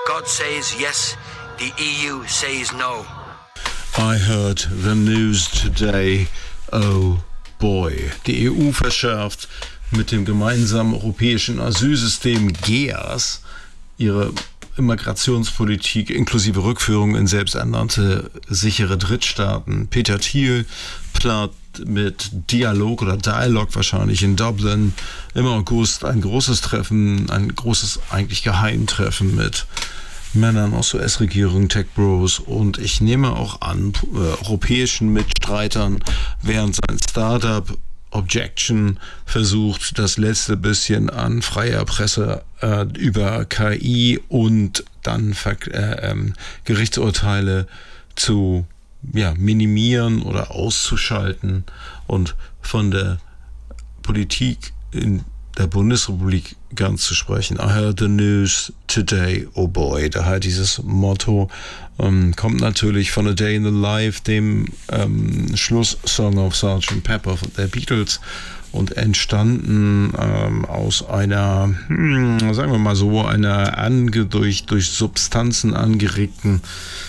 God says yes, the EU says no. I heard the news today, oh boy. Die EU verschärft mit dem gemeinsamen europäischen Asylsystem GEAS ihre Immigrationspolitik inklusive Rückführung in selbsternannte sichere Drittstaaten. Peter Thiel plant mit Dialog oder Dialog wahrscheinlich in Dublin im August ein großes Treffen, ein großes eigentlich Geheimtreffen mit Männern aus US-Regierung, Tech Bros und ich nehme auch an, europäischen Mitstreitern, während sein Startup Objection versucht, das letzte bisschen an freier Presse über KI und dann Gerichtsurteile zu minimieren oder auszuschalten und von der Politik in der Bundesrepublik ganz zu sprechen. I heard the news today, oh boy. Daher dieses Motto kommt natürlich von A Day in the Life, dem Schlusssong auf Sgt. Pepper der Beatles und entstanden aus einer, sagen wir mal so, einer durch Substanzen angeregten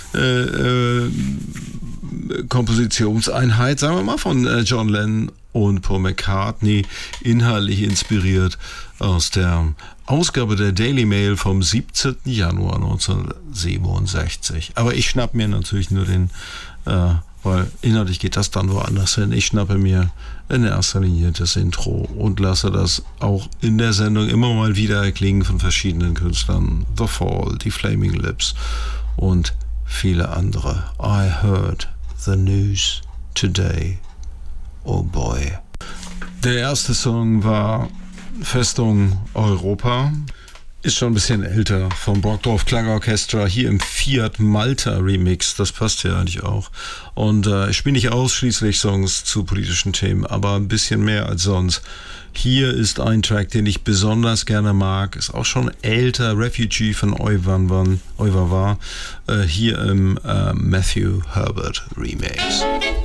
Kompositionseinheit, sagen wir mal, von John Lennon und Paul McCartney, inhaltlich inspiriert aus der Ausgabe der Daily Mail vom 17. Januar 1967. Aber ich schnapp mir natürlich nur den, weil inhaltlich geht das dann woanders hin. Ich schnappe mir in erster Linie das Intro und lasse das auch in der Sendung immer mal wieder erklingen von verschiedenen Künstlern. The Fall, die Flaming Lips und viele andere. I heard the news today. Oh boy. Der erste Song war Festung Europa. Ist schon ein bisschen älter, vom Brockdorf Klangorchester, hier im Fiat Malta Remix. Das passt ja eigentlich auch. Und ich spiele nicht ausschließlich Songs zu politischen Themen, aber ein bisschen mehr als sonst. Hier ist ein Track, den ich besonders gerne mag. Ist auch schon älter, Refugee von Oiva war. Hier im Matthew Herbert Remix.